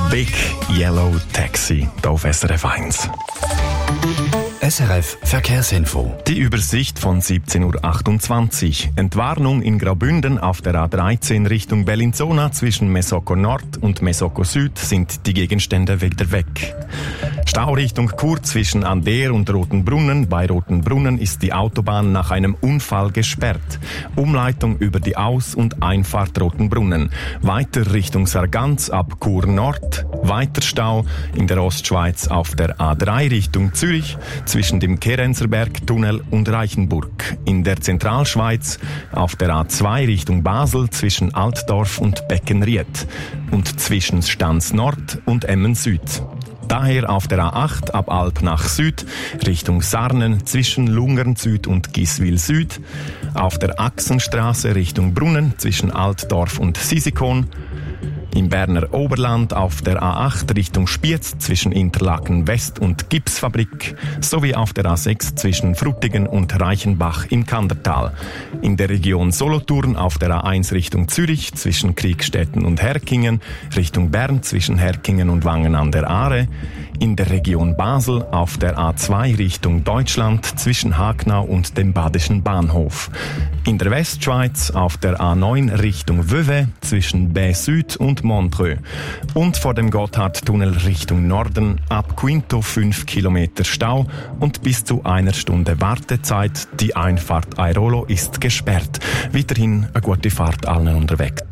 Big Yellow Taxi, hier auf SRF 1. SRF Verkehrsinfo. Die Übersicht von 17.28 Uhr. Entwarnung in Graubünden auf der A13 Richtung Bellinzona zwischen Mesoko Nord und Mesoko Süd sind die Gegenstände wieder weg. Stau Richtung Chur zwischen Ander und Rotenbrunnen. Bei Rotenbrunnen ist die Autobahn nach einem Unfall gesperrt. Umleitung über die Aus- und Einfahrt Rotenbrunnen. Weiter Richtung Sargans ab Chur Nord. Weiter Stau in der Ostschweiz auf der A3 Richtung Zürich zwischen dem Kerenzerberg-Tunnel und Reichenburg. In der Zentralschweiz auf der A2 Richtung Basel zwischen Altdorf und Beckenried. Und zwischen Stans Nord und Emmen Süd. Daher auf der A8 ab Alp nach Süd, Richtung Sarnen zwischen Lungern Süd und Giswil Süd, auf der Achsenstraße Richtung Brunnen zwischen Altdorf und Sisikon, im Berner Oberland auf der A8 Richtung Spiez zwischen Interlaken West und Gipsfabrik sowie auf der A6 zwischen Frutigen und Reichenbach im Kandertal. In der Region Solothurn auf der A1 Richtung Zürich zwischen Kriegstetten und Herkingen, Richtung Bern zwischen Herkingen und Wangen an der Aare. In der Region Basel auf der A2 Richtung Deutschland zwischen Hagnau und dem Badischen Bahnhof. In der Westschweiz auf der A9 Richtung Vevey zwischen Baie Süd und Montreux. Und vor dem Gotthardtunnel Richtung Norden ab Quinto 5 Kilometer Stau und bis zu 1 Stunde Wartezeit. Die Einfahrt Airolo ist gesperrt. Weiterhin eine gute Fahrt allen unterwegs.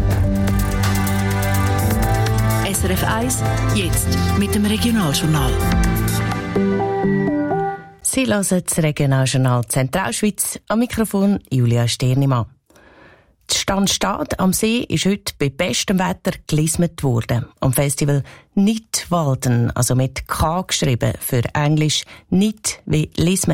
SRF 1, jetzt mit dem Regionaljournal. Sie hören das Regionaljournal Zentralschweiz, am Mikrofon Julia Sternimann. Die Standstadt am See ist heute bei bestem Wetter gelismet worden. Am Festival Nidwalden, also mit K geschrieben, für Englisch nicht wie Lisme.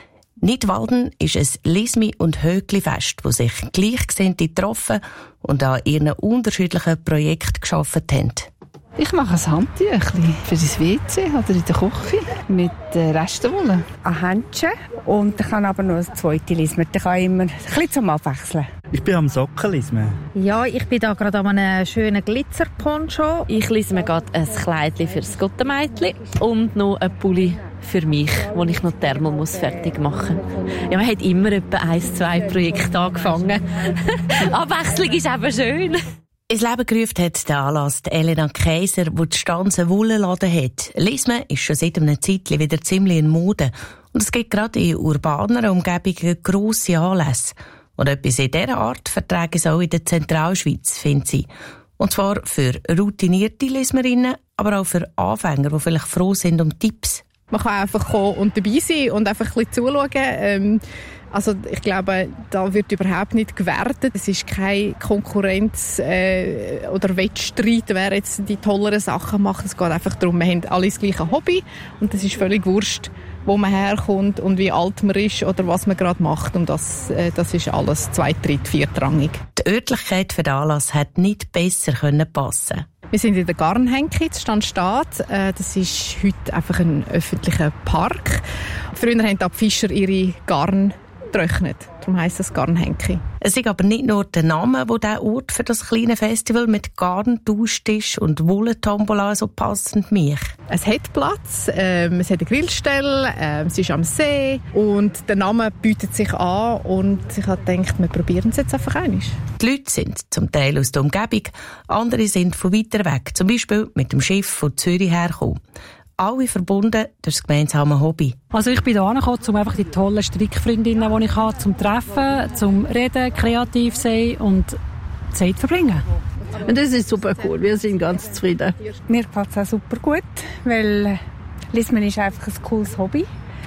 Nidwalden ist ein Lismi- und Höckli-Fest, wo sich Gleichgesinnte getroffen und an ihren unterschiedlichen Projekten gearbeitet haben. Ich mache ein Handtüchli für das WC oder in der Küche mit Restenwolle. Ein Händchen und ich kann aber noch eine zweite Lisme. Ich kann immer ein bisschen zum Abwechseln. Ich bin am Sockenlismen. Ja, ich bin da gerade an einem schönen Glitzerponcho. Ich lisme gerade ein Kleidchen für das Gottemädchen und noch ein Pulli für mich, wo ich noch Thermal fertig machen muss. Ja, man hat immer etwa 1-2 Projekte angefangen. Abwechslung ist eben schön. Ins Leben gerufen hat der Anlass Elena Kaiser, die die Stanze Wollenladen hat. Lismen ist schon seit einem Zeitchen wieder ziemlich in Mode. Und es gibt gerade in urbaner Umgebungen grosse Anlässe. Und etwas in dieser Art vertragen es auch in der Zentralschweiz, findet sie. Und zwar für routinierte Lismerinnen, aber auch für Anfänger, die vielleicht froh sind um Tipps. Man kann einfach kommen und dabei sein und einfach ein bisschen zuschauen. Also ich glaube, da wird überhaupt nicht gewertet. Es ist keine Konkurrenz oder Wettstreit, wer jetzt die tolleren Sachen macht. Es geht einfach darum, wir haben alle das gleiche Hobby und es ist völlig wurscht, wo man herkommt und wie alt man ist oder was man gerade macht. Und das ist alles zweit-, viertrangig. Die Örtlichkeit für den Anlass hat nicht besser passen. Wir sind in der Garnhenki in Standstadt. Das ist heute einfach ein öffentlicher Park. Früher haben die Fischer ihre Garn getrocknet. Darum heisst es Garnhenki. Es ist aber nicht nur der Name, wo der Ort für das kleine Festival mit Garntauschtisch und Wollentombola so passend mich. Es hat Platz, es hat eine Grillstelle, es ist am See und der Name bietet sich an und ich habe gedacht, wir probieren es jetzt einfach einmal. Die Leute sind zum Teil aus der Umgebung, andere sind von weiter weg, zum Beispiel mit dem Schiff von Zürich hergekommen. Alle verbunden durch das gemeinsame Hobby. Also ich bin hier angekommen, um einfach die tollen Strickfreundinnen, die ich habe, zum Treffen, zum Reden, kreativ sein und Zeit verbringen. Und das ist super cool, wir sind ganz zufrieden. Mir gefällt es auch super gut, weil Lismen ist einfach ein cooles Hobby.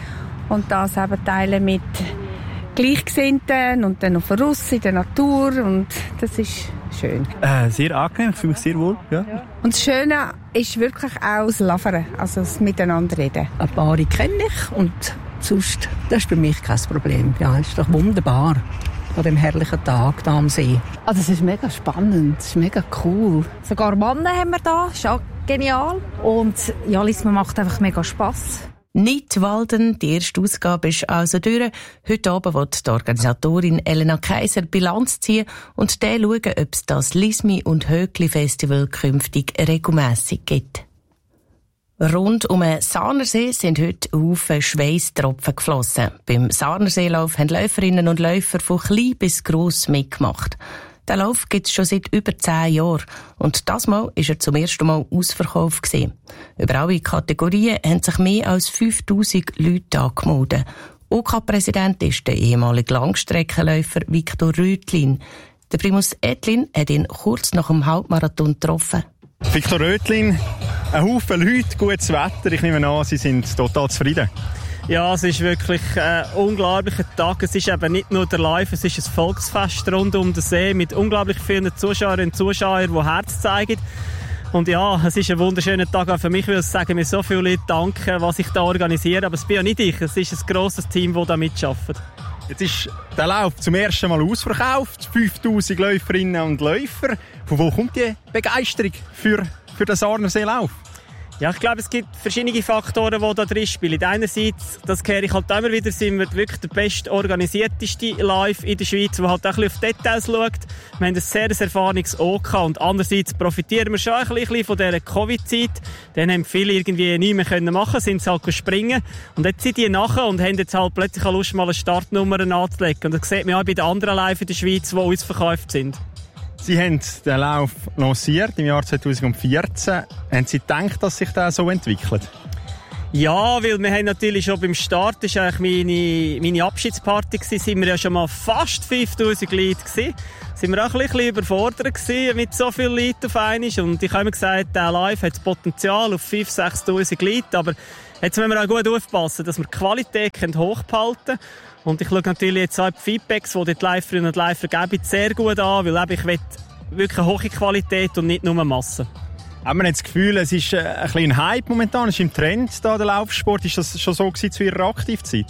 Und das eben teilen mit Gleichgesinnten und dann noch voraus in der Natur und das ist schön. Sehr angenehm, ich fühle mich sehr wohl. Ja. Und das Schöne ist wirklich auch das Lavern, also das Miteinanderreden. Ein paar kenne ich und sonst, das ist für mich kein Problem. Ja, ist doch wunderbar an dem herrlichen Tag hier am See. Also es ist mega spannend, es ist mega cool. Sogar Männer haben wir da, ist auch genial. Und ja, Lismen macht einfach mega Spass. Nidwalden, die erste Ausgabe ist also durch. Heute Abend wird die Organisatorin Elena Kaiser Bilanz ziehen und dann schauen, ob es das Lismi- und Höckli-Festival künftig regelmässig gibt. Rund um den Sarnersee sind heute Haufen Schweisstropfen geflossen. Beim Sarnerseelauf haben Läuferinnen und Läufer von klein bis gross mitgemacht. Den Lauf gibt es schon seit über 10 Jahren und das Mal war er zum ersten Mal ausverkauft gewesen. Über alle Kategorien haben sich mehr als 5000 Leute angemeldet. OK-Präsident ist der ehemalige Langstreckenläufer Viktor Röthlin. Der Primus Ettlin hat ihn kurz nach dem Halbmarathon getroffen. Viktor Röthlin, ein Haufen Leute, gutes Wetter. Ich nehme an, Sie sind total zufrieden. Ja, es ist wirklich ein unglaublicher Tag. Es ist eben nicht nur der Lauf, es ist ein Volksfest rund um den See mit unglaublich vielen Zuschauerinnen und Zuschauern, die Herz zeigen. Und ja, es ist ein wunderschöner Tag auch für mich, weil es sagen mir so viele Leute danke, was ich da organisiere. Aber es bin ja nicht ich, es ist ein grosses Team, das da mitarbeitet. Jetzt ist der Lauf zum ersten Mal ausverkauft. 5000 Läuferinnen und Läufer. Von wo kommt die Begeisterung für den Sarnerseelauf? Ja, ich glaube, es gibt verschiedene Faktoren, die da drin spielen. Einerseits, das kehre ich halt immer wieder, sind wir wirklich der bestorganisierteste Live in der Schweiz, der halt auch ein bisschen auf Details schaut. Wir haben ein sehr erfahrenes OK und andererseits profitieren wir schon ein bisschen von dieser Covid-Zeit. Dann haben viele irgendwie nichts mehr machen können, sind halt springen. Und jetzt sind die nachher und haben jetzt halt plötzlich Lust, mal eine Startnummer anzulegen. Und das sieht man auch bei den anderen Live in der Schweiz, die ausverkauft sind. Sie haben den Lauf lanciert im Jahr 2014. Haben Sie gedacht, dass sich das so entwickelt? Ja, weil wir haben natürlich schon beim Start, das war eigentlich meine Abschiedsparty, sind wir ja schon mal fast 5000 Leute gewesen. Sind wir auch ein bisschen überfordert gewesen mit so vielen Leuten auf einmal. Und ich habe immer gesagt, der Live hat das Potenzial auf 5.000, 6.000 Leute. Aber jetzt müssen wir auch gut aufpassen, dass wir die Qualität hochbehalten können. Und ich schaue natürlich jetzt auch die Feedbacks, die die Läuferinnen und Läufer geben, sehr gut an, weil ich will wirklich eine hohe Qualität und nicht nur Masse. Haben wir jetzt das Gefühl, es ist ein kleiner Hype momentan, es ist im Trend da, der Laufsport. Ist das schon so gewesen zu Ihrer Aktivzeit?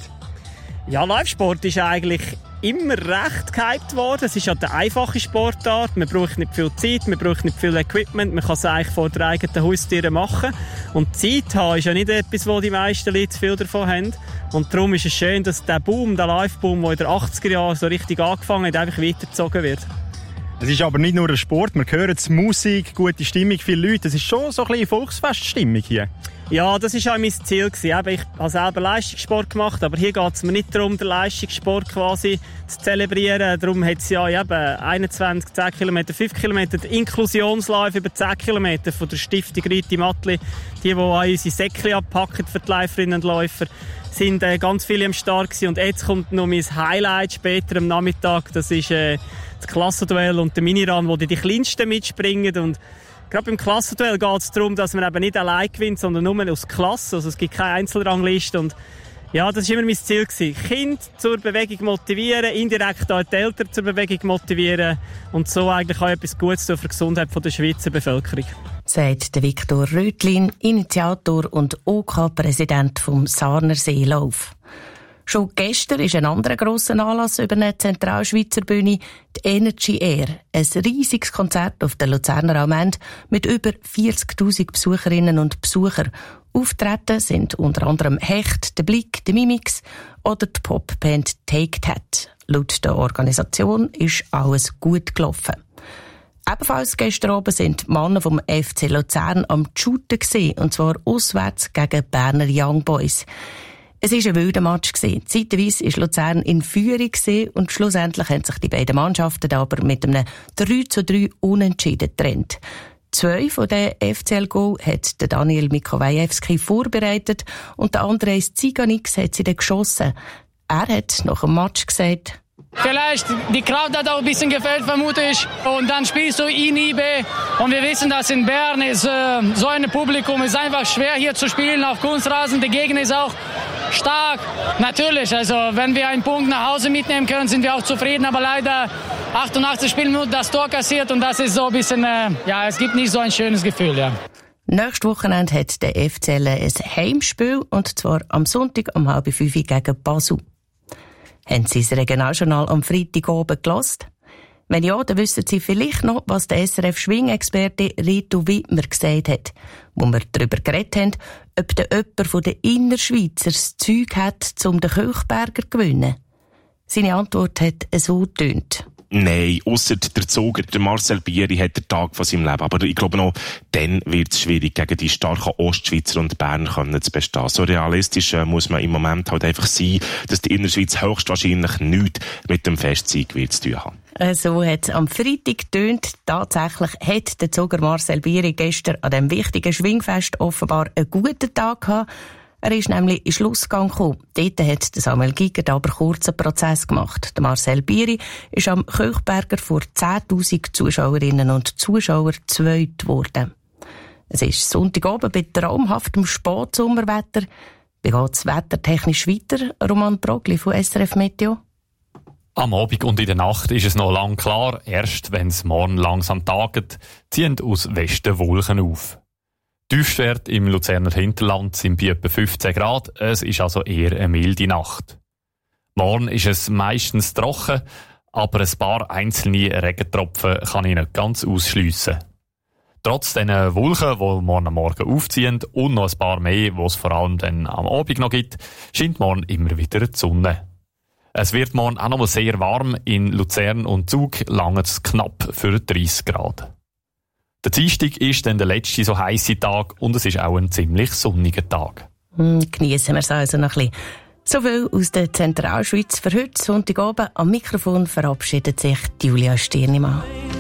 Ja, Laufsport ist eigentlich immer recht gehypt worden. Es ist halt eine einfache Sportart. Man braucht nicht viel Zeit, man braucht nicht viel Equipment. Man kann es eigentlich vor der eigenen Haustüre machen. Und Zeit haben ist ja nicht etwas, wo die meisten Leute viel davon haben. Und darum ist es schön, dass der Boom, der Live-Boom, der in den 80er Jahren so richtig angefangen hat, einfach weitergezogen wird. Es ist aber nicht nur ein Sport. Wir hören jetzt Musik, gute Stimmung, viele Leute. Es ist schon so ein bisschen Volksfeststimmung hier. Ja, das war auch mein Ziel. Ich habe selber Leistungssport gemacht, aber hier geht es mir nicht darum, den Leistungssport quasi zu zelebrieren. Darum hat es ja eben 21, 10 km, 5 km, den Inklusionslauf über 10 km von der Stiftung Riti Mattli, die auch unsere Säckchen abpacken für die Läuferinnen und Läufer, sind ganz viele am Start gewesen. Und jetzt kommt noch mein Highlight später am Nachmittag. Das ist das Klassenduell und der Mini-Run, wo die Kleinsten mitspringen. Und gerade beim Klassenduell geht es darum, dass man eben nicht allein gewinnt, sondern nur aus Klasse. Also es gibt keine Einzelrangliste. Und ja, das war immer mein Ziel gewesen. Kinder zur Bewegung motivieren, indirekt auch die Eltern zur Bewegung motivieren und so eigentlich auch etwas Gutes für die Gesundheit der Schweizer Bevölkerung. Sagt der Viktor Röthlin, Initiator und OK-Präsident vom Sarnerseelauf. Schon gestern ist ein anderer grosser Anlass über eine Zentralschweizer Bühne, die Energy Air. Ein riesiges Konzert auf der Luzerner Allmende mit über 40.000 Besucherinnen und Besuchern. Auftreten sind unter anderem Hecht, der Blick, der Mimix oder die Popband Take That. Laut der Organisation ist alles gut gelaufen. Ebenfalls gestern Abend sind die Männer vom FC Luzern am Shooten gewesen, und zwar auswärts gegen Berner Young Boys. Es war ein wilder Match. Zeitweise war Luzern in Führung und schlussendlich haben sich die beiden Mannschaften aber mit einem 3:3 Unentschieden getrennt. 2 von den FCL-Goal hat der Daniel Mikołajewski vorbereitet und der Andrej Ziganix hat sie dann geschossen. Er hat nach dem Match gesagt: Vielleicht die Kraft hat auch ein bisschen gefehlt, vermute ich. Und dann spielst du in IB. Und wir wissen, dass in Bern ist so ein Publikum ist einfach schwer hier zu spielen auf Kunstrasen. Der Gegner ist auch stark. Natürlich, also wenn wir einen Punkt nach Hause mitnehmen können, sind wir auch zufrieden. Aber leider 88 Spielminuten das Tor kassiert und das ist so ein bisschen, es gibt nicht so ein schönes Gefühl, ja. Nächstes Wochenende hat der FCL ein Heimspiel, und zwar am Sonntag um 4:30 gegen Basel. Haben Sie das Regionaljournal am Freitagabend gehört? Wenn ja, dann wissen Sie vielleicht noch, was der SRF-Schwingexperte Rito Wittmer gesagt hat, wo wir darüber geredet haben, ob der jemand von den Innerschweizer das Zeug hat, um den Köchberger zu gewinnen. Seine Antwort hat so getönt. Nein, ausser der Zoger, der Marcel Bieri, hat den Tag von seinem Leben. Aber ich glaube noch, dann wird es schwierig, gegen die starken Ostschweizer und Bern zu bestehen. So realistisch muss man im Moment halt einfach sein, dass die Innerschweiz höchstwahrscheinlich nichts mit dem Festsieg wird zu tun haben. So hat es am Freitag getönt. Tatsächlich hat der Zoger Marcel Bieri gestern an dem wichtigen Schwingfest offenbar einen guten Tag gehabt. Er ist nämlich in den Schlussgang gekommen. Dort hat Samuel Gigert aber kurz einen Prozess gemacht. Der Marcel Bieri ist am Köchberger vor 10'000 Zuschauerinnen und Zuschauern zweit geworden. Es ist Sonntagabend bei traumhaftem Spätsommerwetter. Wie geht es wettertechnisch weiter? Roman Brogli von SRF Meteo. Am Abend und in der Nacht ist es noch lang klar. Erst wenn es morgen langsam taget, ziehen aus Westen Wolken auf. Tiefstwerte im Luzerner Hinterland sind bei etwa 15 Grad. Es ist also eher eine milde Nacht. Morgen ist es meistens trocken, aber ein paar einzelne Regentropfen kann ich nicht ganz ausschliessen. Trotz diesen Wolken, die morgen am Morgen aufziehen und noch ein paar mehr, die es vor allem dann am Abend noch gibt, scheint morgen immer wieder die Sonne. Es wird morgen auch noch mal sehr warm. In Luzern und Zug langt es knapp für 30 Grad. Der Dienstag ist dann der letzte so heisse Tag und es ist auch ein ziemlich sonniger Tag. Geniessen wir es also noch ein bisschen. So viel aus der Zentralschweiz für heute Sonntagabend. Am Mikrofon verabschiedet sich Julia Stirnimann.